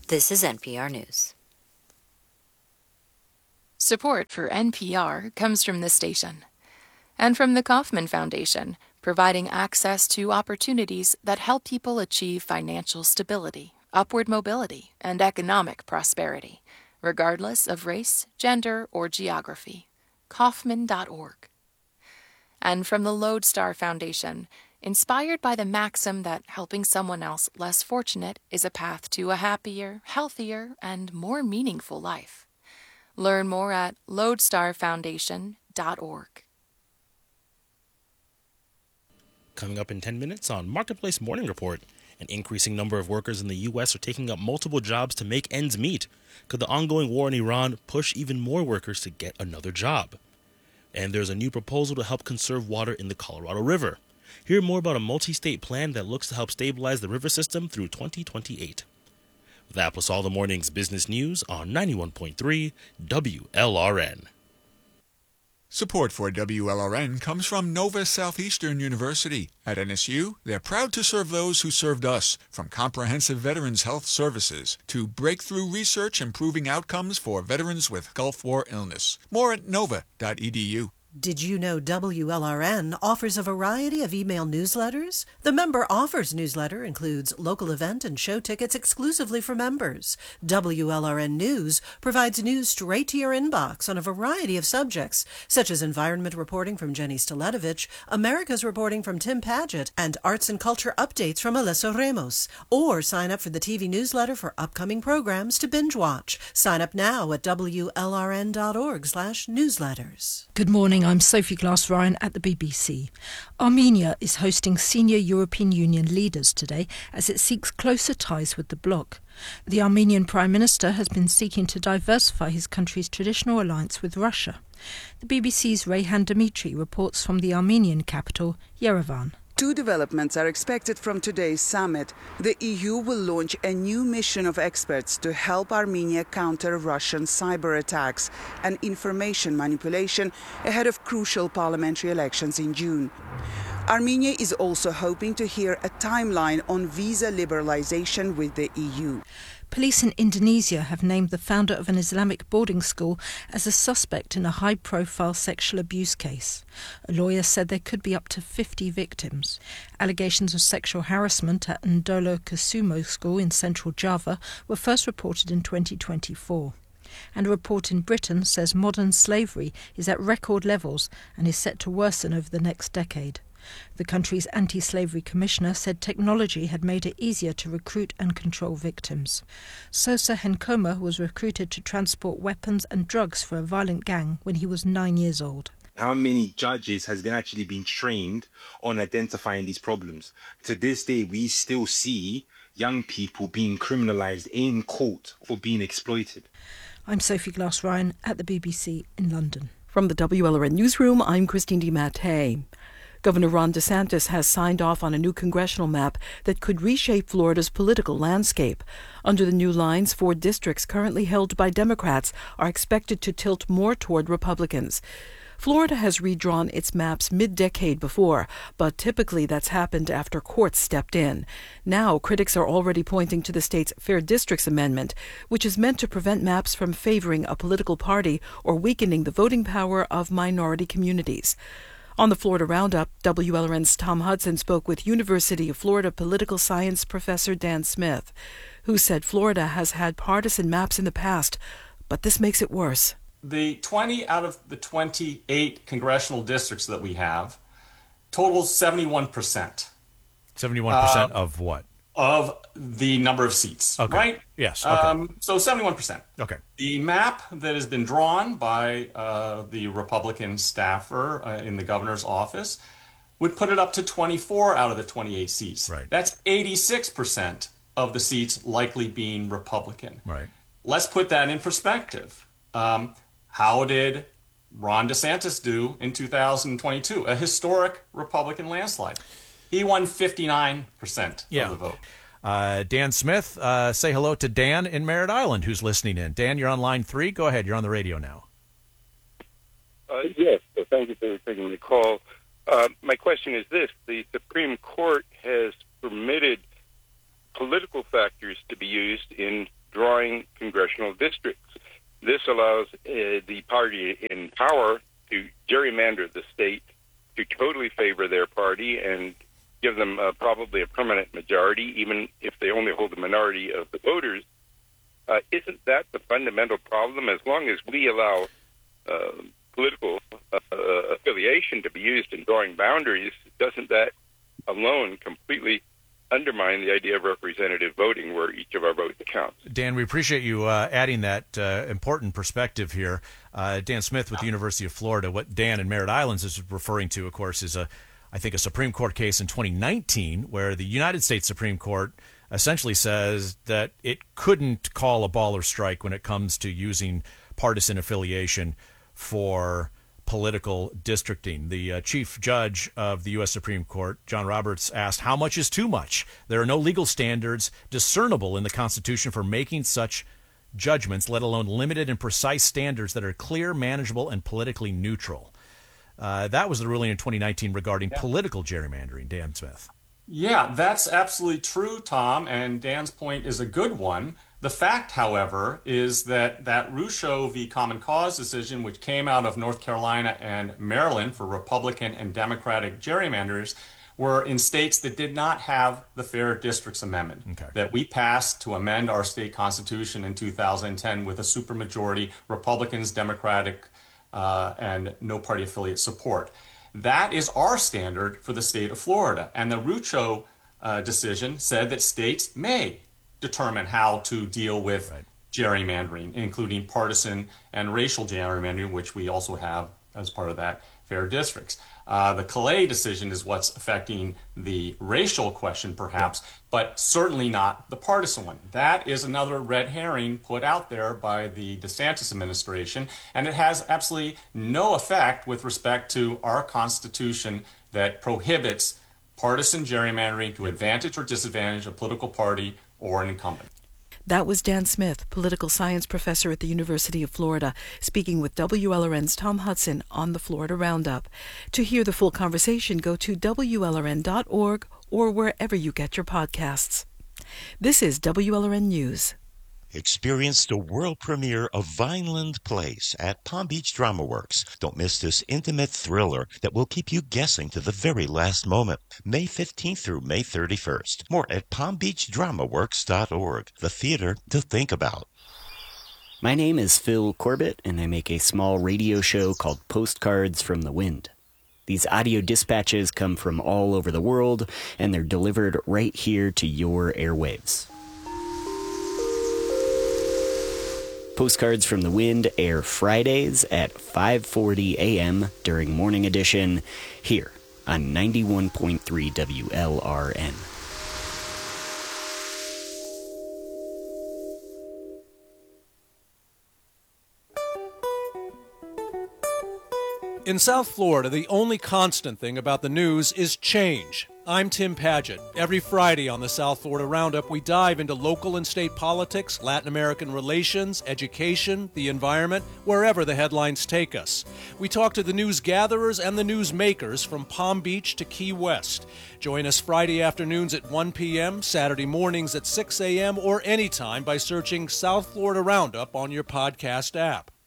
This is NPR News. Support for NPR comes from this station and from the Kauffman Foundation, providing access to opportunities that help people achieve financial stability, upward mobility, and economic prosperity, regardless of race, gender, or geography. Kauffman.org. And from the Lodestar Foundation, inspired by the maxim that helping someone else less fortunate is a path to a happier, healthier, and more meaningful life. Learn more at lodestarfoundation.org. Coming up in 10 minutes on Marketplace Morning Report, an increasing number of workers in the U.S. are taking up multiple jobs to make ends meet. Could the ongoing war in Iran push even more workers to get another job? And there's a new proposal to help conserve water in the Colorado River. Hear more about a multi-state plan that looks to help stabilize the river system through 2028. That was all the morning's business news on 91.3 WLRN. Support for WLRN comes from Nova Southeastern University. At NSU, they're proud to serve those who served us, from comprehensive veterans health services to breakthrough research improving outcomes for veterans with Gulf War illness. More at nova.edu. Did you know WLRN offers a variety of email newsletters? The Member Offers newsletter includes local event and show tickets exclusively for members. WLRN News provides news straight to your inbox on a variety of subjects, such as environment reporting from Jenny Staletovich, America's reporting from Tim Paget, and arts and culture updates from Alessa Ramos. Or sign up for the TV newsletter for upcoming programs to binge watch. Sign up now at WLRN.org/newsletters. Good morning. I'm Sophie Glass-Ryan at the BBC. Armenia is hosting senior European Union leaders today as it seeks closer ties with the bloc. The Armenian Prime Minister has been seeking to diversify his country's traditional alliance with Russia. The BBC's Reyhan Dimitri reports from the Armenian capital, Yerevan. Two developments are expected from today's summit. The EU will launch a new mission of experts to help Armenia counter Russian cyber attacks and information manipulation ahead of crucial parliamentary elections in June. Armenia is also hoping to hear a timeline on visa liberalization with the EU. Police in Indonesia have named the founder of an Islamic boarding school as a suspect in a high-profile sexual abuse case. A lawyer said there could be up to 50 victims. Allegations of sexual harassment at Ndolo Kusumo School in central Java were first reported in 2024. And a report in Britain says modern slavery is at record levels and is set to worsen over the next decade. The country's anti-slavery commissioner said technology had made it easier to recruit and control victims. Sosa Henkoma was recruited to transport weapons and drugs for a violent gang when he was 9 years old. How many judges has actually been trained on identifying these problems? To this day, we still see young people being criminalised in court for being exploited. I'm Sophie Glass-Ryan at the BBC in London. From the WLRN Newsroom, I'm Christine DiMattei. Governor Ron DeSantis has signed off on a new congressional map that could reshape Florida's political landscape. Under the new lines, 4 districts currently held by Democrats are expected to tilt more toward Republicans. Florida has redrawn its maps mid-decade before, but typically that's happened after courts stepped in. Now, critics are already pointing to the state's Fair Districts Amendment, which is meant to prevent maps from favoring a political party or weakening the voting power of minority communities. On the Florida Roundup, WLRN's Tom Hudson spoke with University of Florida political science professor Dan Smith, who said Florida has had partisan maps in the past, but this makes it worse. The 20 out of the 28 congressional districts that we have totals 71%. 71% of what? Of the number of seats, okay. Right? Yes. Okay. So 71%. Okay. The map that has been drawn by the Republican staffer in the governor's office would put it up to 24 out of the 28 seats. Right. That's 86% of the seats likely being Republican. Right. Let's put that in perspective. How did Ron DeSantis do in 2022? A historic Republican landslide. He won 59% of the vote. Dan Smith, say hello to Dan in Merritt Island, who's listening in. Dan, you're on line 3. Go ahead. You're on the radio now. Yes. So thank you for taking the call. My question is this. The Supreme Court has permitted political factors to be used in drawing congressional districts. This allows the party in power to gerrymander the state to totally favor their party and give them probably a permanent majority, even if they only hold the minority of the voters. Isn't that the fundamental problem? As long as we allow political affiliation to be used in drawing boundaries, doesn't that alone completely undermine the idea of representative voting where each of our votes counts? Dan, we appreciate you adding that important perspective here. Dan Smith with the University of Florida. What Dan in Merritt Islands is referring to, of course, is I think a Supreme Court case in 2019 where the United States Supreme Court essentially says that it couldn't call a ball or strike when it comes to using partisan affiliation for political districting. The chief judge of the U.S. Supreme Court, John Roberts, asked, how much is too much? There are no legal standards discernible in the Constitution for making such judgments, let alone limited and precise standards that are clear, manageable, and politically neutral. That was the ruling in 2019 regarding political gerrymandering. Dan Smith. Yeah, that's absolutely true, Tom, and Dan's point is a good one. The fact, however, is that Rucho v. Common Cause decision, which came out of North Carolina and Maryland for Republican and Democratic gerrymanders, were in states that did not have the Fair Districts Amendment that we passed to amend our state constitution in 2010 with a supermajority Republicans, Democratic, and no party affiliate support. That is our standard for the state of Florida. And the Rucho decision said that states may determine how to deal with gerrymandering, including partisan and racial gerrymandering, which we also have as part of that fair districts. The Calais decision is what's affecting the racial question, perhaps, but certainly not the partisan one. That is another red herring put out there by the DeSantis administration, and it has absolutely no effect with respect to our Constitution that prohibits partisan gerrymandering to advantage or disadvantage a political party or an incumbent. That was Dan Smith, political science professor at the University of Florida, speaking with WLRN's Tom Hudson on the Florida Roundup. To hear the full conversation, go to WLRN.org or wherever you get your podcasts. This is WLRN News. Experience the world premiere of Vineland Place at Palm Beach Drama Works. Don't miss this intimate thriller that will keep you guessing to the very last moment. May 15th through May 31st. More at palmbeachdramaworks.org. The theater to think about. My name is Phil Corbett, and I make a small radio show called Postcards from the Wind. These audio dispatches come from all over the world, and they're delivered right here to your airwaves. Postcards from the Wind air Fridays at 5:40 a.m. during Morning Edition here on 91.3 WLRN. In South Florida, the only constant thing about the news is change. I'm Tim Padgett. Every Friday on the South Florida Roundup, we dive into local and state politics, Latin American relations, education, the environment, wherever the headlines take us. We talk to the news gatherers and the news makers from Palm Beach to Key West. Join us Friday afternoons at 1 p.m., Saturday mornings at 6 a.m., or anytime by searching South Florida Roundup on your podcast app.